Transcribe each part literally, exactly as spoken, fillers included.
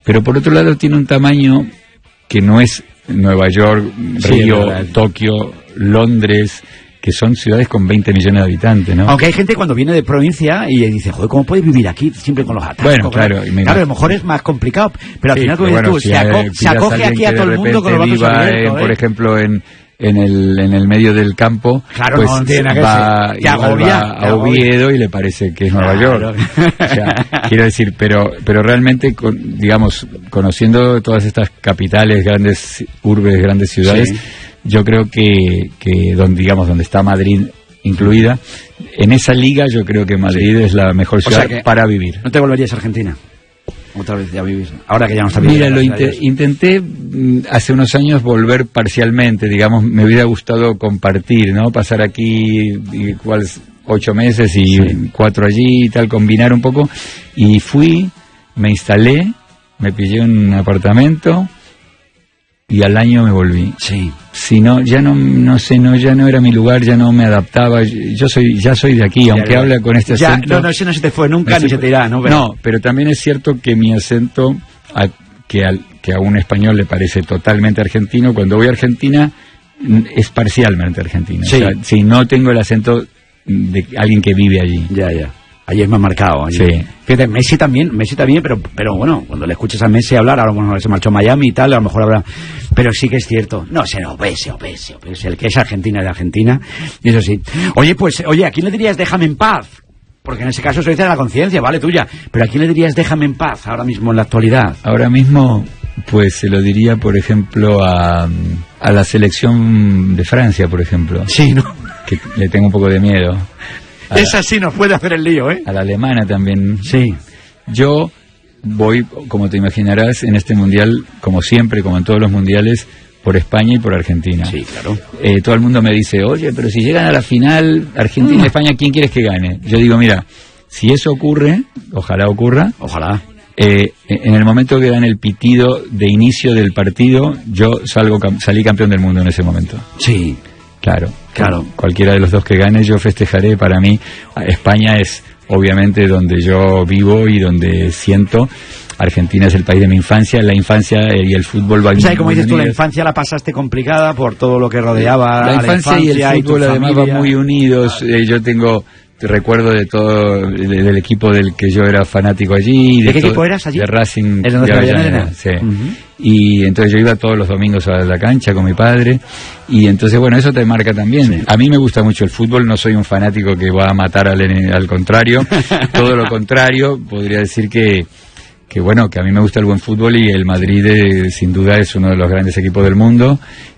pero por otro lado tiene un tamaño que no es Nueva York, Río, sí, Tokio, Londres, que son ciudades con veinte millones de habitantes, ¿no? Aunque hay gente cuando viene de provincia y dice, joder, ¿cómo puedes vivir aquí siempre con los atascos? Bueno, claro. Claro, claro, a lo mejor es más complicado, pero al sí, final, como bueno, dices tú, si se, aco se acoge aquí a todo el mundo con los brazos abiertos, ¿eh? Por ejemplo, en... En el, en el medio del campo, claro, pues no tiene que va, ser. Agobia, va a Oviedo y le parece que es Nueva claro. York. O sea, quiero decir, pero pero realmente, con, digamos, conociendo todas estas capitales, grandes urbes, grandes ciudades, sí. Yo creo que, que donde, digamos, donde está Madrid incluida, en esa liga yo creo que Madrid sí. Es la mejor ciudad, o sea, para vivir. ¿No te volverías a Argentina? Otra vez ya vivís. Ahora que ya no está viviendo. Mira, lo int intenté hace unos años volver parcialmente, digamos, me hubiera gustado compartir, ¿no? Pasar aquí igual ocho meses y sí. cuatro allí y tal, combinar un poco. Y fui, me instalé, me pillé un apartamento y al año me volví. Sí. Si no, ya no, no sé, no, ya no era mi lugar, ya no me adaptaba. Yo soy, ya soy de aquí, ya, aunque ya, habla con este ya, acento. No, no, ese no se te fue nunca ni se te irá, ¿no? Pero, no, pero también es cierto que mi acento, a, que, al, que a un español le parece totalmente argentino, cuando voy a Argentina es parcialmente argentino. Sí. O sea, si no tengo el acento de alguien que vive allí. Ya, ya. Allí es más marcado. Allí. Sí. Fíjate, Messi también, Messi también, pero pero bueno, cuando le escuchas a Messi hablar, ahora bueno, se marchó a Miami y tal, a lo mejor habrá... Pero sí que es cierto. No, se obese, obese, obese. El que es Argentina es de Argentina, y eso sí. Oye, pues, oye, ¿a quién le dirías déjame en paz? Porque en ese caso eso dice la conciencia, vale, tuya. Pero ¿a quién le dirías déjame en paz ahora mismo en la actualidad? Ahora mismo, pues se lo diría, por ejemplo, a, a la selección de Francia, por ejemplo. Sí, ¿no? Que le tengo un poco de miedo. A Esa la, sí nos puede hacer el lío, ¿eh? A la alemana también. Sí. Yo voy, como te imaginarás, en este mundial, como siempre, como en todos los mundiales, por España y por Argentina. Sí, claro. Eh, todo el mundo me dice, oye, pero si llegan a la final, Argentina y España, ¿quién quieres que gane? Yo digo, mira, si eso ocurre, ojalá ocurra. Ojalá. Eh, en el momento que dan el pitido de inicio del partido, yo salgo salí campeón del mundo en ese momento. Sí. Claro, claro. Cualquiera de los dos que gane, yo festejaré. Para mí, España es obviamente donde yo vivo y donde siento. Argentina es el país de mi infancia, la infancia y el fútbol va. O sea, como dices tú, la infancia la pasaste complicada por todo lo que rodeaba la infancia, la infancia y el fútbol, y además van muy unidos. Eh, yo tengo recuerdo de todo, de, del equipo del que yo era fanático allí. ¿De, ¿De qué todo, equipo eras allí? De Racing. ¿Es de Avellaneda, sí. Uh-huh. Y entonces yo iba todos los domingos a la cancha con mi padre, y entonces bueno, eso te marca también. Sí. A mí me gusta mucho el fútbol, no soy un fanático que va a matar al, al contrario, todo lo contrario, podría decir que que bueno, que a mí me gusta el buen fútbol y el Madrid eh, sin duda es uno de los grandes equipos del mundo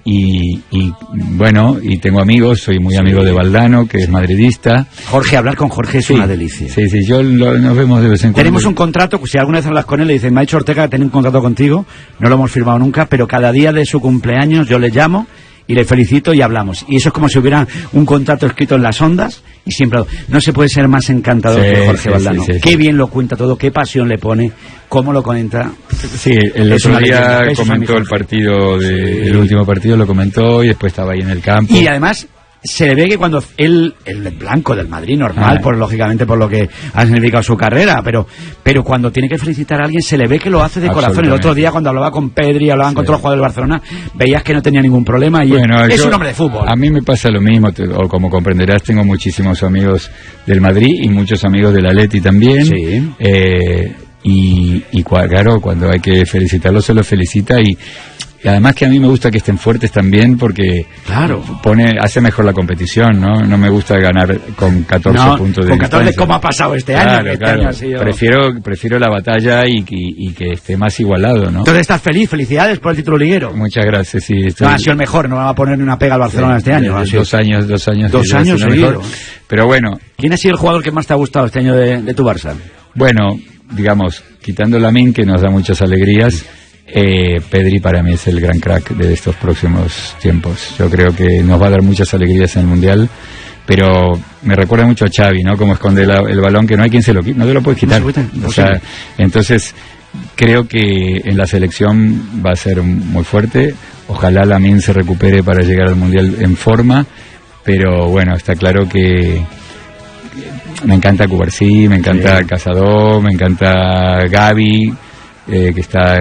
y, y bueno, y tengo amigos, soy muy sí. amigo de Valdano, que es madridista. Jorge, hablar con Jorge es sí. una delicia. Sí, sí, yo lo, nos vemos de vez en cuando. Tenemos un contrato, si alguna vez hablas con él le dicen, me ha dicho Ortega que tiene un contrato contigo, no lo hemos firmado nunca, pero cada día de su cumpleaños yo le llamo y le felicito y hablamos. Y eso es como si hubiera un contrato escrito en las ondas y siempre... No se puede ser más encantador sí, que Jorge sí, Valdano. Sí, sí, qué sí. bien lo cuenta todo, qué pasión le pone, cómo lo comenta. Sí, el es otro día comentó el partido, de, sí. el último partido lo comentó y después estaba ahí en el campo. Y además... se le ve que cuando él, el blanco del Madrid, normal, ah. por lógicamente por lo que ha significado su carrera, pero pero cuando tiene que felicitar a alguien, se le ve que lo hace de corazón. El otro día, cuando hablaba con Pedri, hablaban sí. con todos los jugadores del Barcelona, veías que no tenía ningún problema y bueno, es yo, un hombre de fútbol. A mí me pasa lo mismo, o como comprenderás, tengo muchísimos amigos del Madrid y muchos amigos del Atleti también. Sí. Eh, y, y claro, cuando hay que felicitarlo, se lo felicita y... Y además que a mí me gusta que estén fuertes también porque claro. pone hace mejor la competición, ¿no? No me gusta ganar con catorce no, puntos de con catorce distancia. ¿Cómo ha pasado este claro, año? Este claro. año ha sido... Prefiero prefiero la batalla y, y, y que esté más igualado, ¿no? Entonces estás feliz, felicidades por el título liguero. Muchas gracias, sí. Estoy... No, ha sido el mejor, no va a poner ni una pega al Barcelona sí, este año. Dos sido... años, dos años. Dos años seguidos. Pero bueno. ¿Quién ha sido el jugador que más te ha gustado este año de, de tu Barça? Bueno, digamos, quitando Lamine, que nos da muchas alegrías... Eh, Pedri para mí es el gran crack de estos próximos tiempos. Yo creo que nos va a dar muchas alegrías en el Mundial, pero me recuerda mucho a Xavi, ¿no? Como esconde la, el balón que no hay quien se lo quite, no te lo puedes quitar. No se puede, no o sea, entonces creo que en la selección va a ser muy fuerte. Ojalá Lamine se recupere para llegar al Mundial en forma, pero bueno, está claro que me encanta Cubarsí, me encanta sí. Casado, me encanta Gavi, eh, que está